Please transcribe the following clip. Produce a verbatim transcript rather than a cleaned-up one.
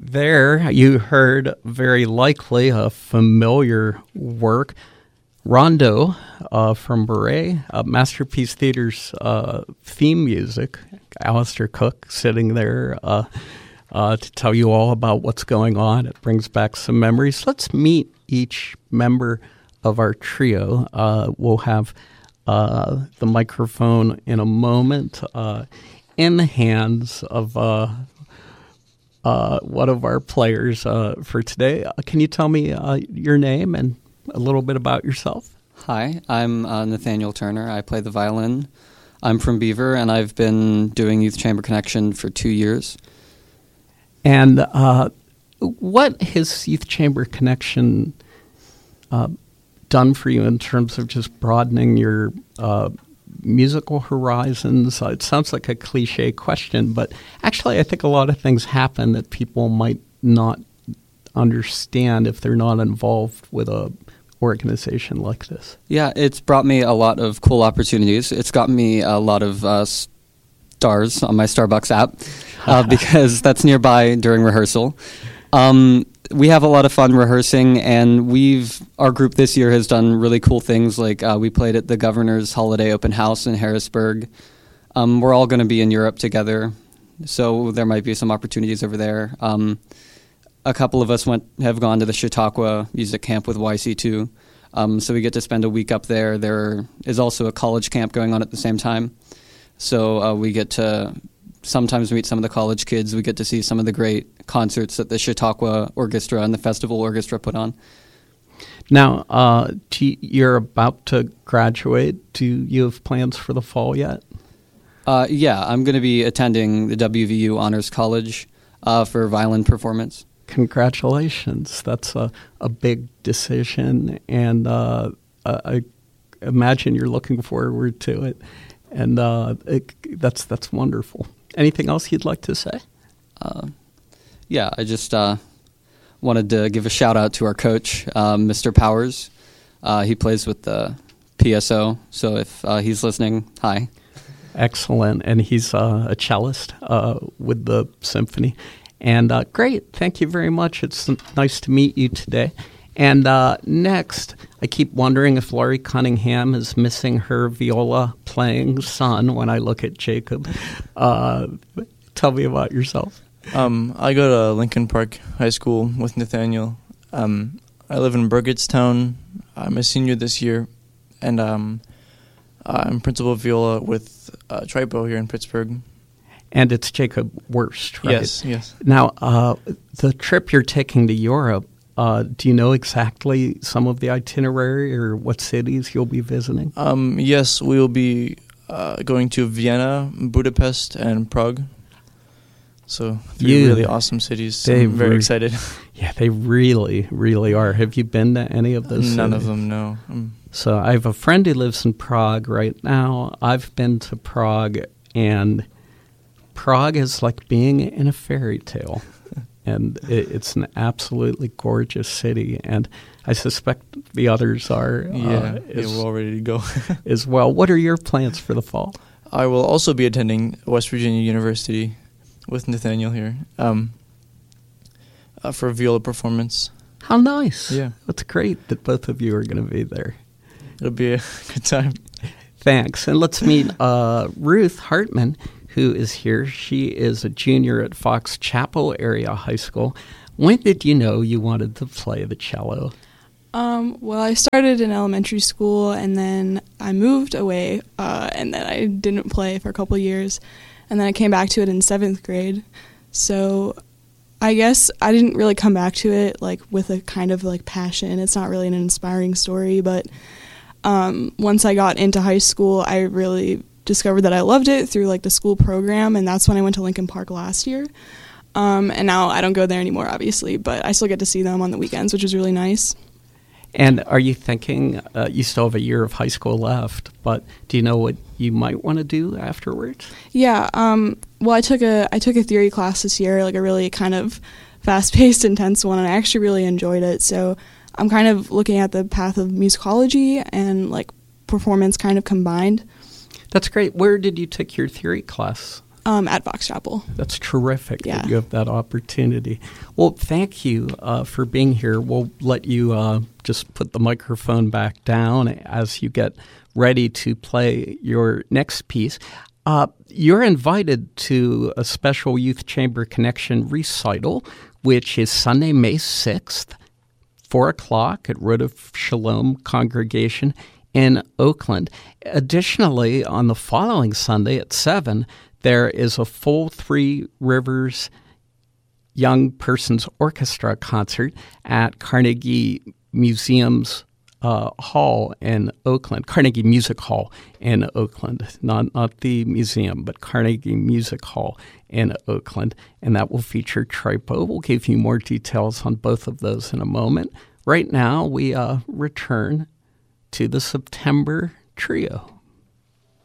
There, you heard very likely a familiar work, Rondo uh, from Beret, uh, Masterpiece Theater's uh, theme music. Alistair Cook sitting there uh, uh, to tell you all about what's going on. It brings back some memories. Let's meet each member of our trio. Uh, we'll have uh, the microphone in a moment uh, in the hands of uh, uh, one of our players uh, for today. Uh, can you tell me uh, your name and a little bit about yourself? Hi, I'm uh, Nathaniel Turner. I play the violin. I'm from Beaver, and I've been doing Youth Chamber Connection for two years. And uh, what has Youth Chamber Connection uh, done for you in terms of just broadening your uh, musical horizons? Uh, it sounds like a cliche question, but actually I think a lot of things happen that people might not understand if they're not involved with a organization like this. Yeah, it's brought me a lot of cool opportunities. It's got me a lot of uh, stars on my Starbucks app uh, because that's nearby during rehearsal. Um, we have a lot of fun rehearsing, and we've our group this year has done really cool things. Like uh, we played at the Governor's Holiday Open House in Harrisburg. Um, we're all going to be in Europe together, so there might be some opportunities over there. Um, A couple of us went have gone to the Chautauqua Music Camp with Y C two, um, so we get to spend a week up there. There is also a college camp going on at the same time, so uh, we get to sometimes meet some of the college kids. We get to see some of the great concerts that the Chautauqua Orchestra and the Festival Orchestra put on. Now, uh, you're about to graduate. Do you have plans for the fall yet? Uh, yeah, I'm going to be attending the W V U Honors College uh, for violin performance. Congratulations. That's a, a big decision, and uh, I imagine you're looking forward to it, and uh, it, that's that's wonderful. Anything else you'd like to say? Uh, yeah, I just uh, wanted to give a shout-out to our coach, um, Mister Powers. Uh, he plays with the P S O, so if uh, he's listening, hi. Excellent, and he's uh, a cellist uh, with the symphony. And uh, great. Thank you very much. It's nice to meet you today. And uh, next, I keep wondering if Laurie Cunningham is missing her viola-playing son when I look at Jacob. Uh, tell me about yourself. Um, I go to Lincoln Park High School with Nathaniel. Um, I live in Burgettstown. I'm a senior this year. And um, I'm principal viola with uh, Tripo here in Pittsburgh. And it's Jacob Wurst, right? Yes, yes. Now, uh, the trip you're taking to Europe, uh, do you know exactly some of the itinerary or what cities you'll be visiting? Um, yes, we will be uh, going to Vienna, Budapest, and Prague. So three you, really awesome cities. I'm very re- excited. Yeah, they really, really are. Have you been to any of those None cities? of them, no. Um, so I have a friend who lives in Prague right now. I've been to Prague, and Prague is like being in a fairy tale, and it, it's an absolutely gorgeous city, and I suspect the others are uh, yeah, as, yeah, we're all ready to go. as well. What are your plans for the fall? I will also be attending West Virginia University with Nathaniel here um, uh, for a viola performance. How nice. Yeah. That's great that both of you are going to be there. It'll be a good time. Thanks. And let's meet uh, Ruth Hartman, who is here. She is a junior at Fox Chapel Area High School. When did you know you wanted to play the cello? Um, well, I started in elementary school, and then I moved away, uh, and then I didn't play for a couple of years, and then I came back to it in seventh grade. So I guess I didn't really come back to it like with a kind of like passion. It's not really an inspiring story, but um, once I got into high school, I really discovered that I loved it through like the school program, and that's when I went to Lincoln Park last year. Um, and now I don't go there anymore, obviously, but I still get to see them on the weekends, which is really nice. And are you thinking, uh, you still have a year of high school left, but do you know what you might want to do afterwards? Yeah, um, well, I took a I took a theory class this year, like a really kind of fast-paced, intense one, and I actually really enjoyed it. So I'm kind of looking at the path of musicology and like performance kind of combined. That's great. Where did you take your theory class? um, at Vox Chapel. That's terrific Yeah. that you have that opportunity. Well, thank you uh, for being here. We'll let you uh, just put the microphone back down as you get ready to play your next piece. Uh, you're invited to a special Youth Chamber Connection recital, which is Sunday, May sixth, four o'clock at Road of Shalom Congregation in Oakland. Additionally, on the following Sunday at seven, there is a full Three Rivers Young Persons Orchestra concert at Carnegie Museum's uh, Hall in Oakland, Carnegie Music Hall in Oakland, not not the museum, but Carnegie Music Hall in Oakland, and that will feature Tripo. We'll give you more details on both of those in a moment. Right now, we uh, return to the September Trio.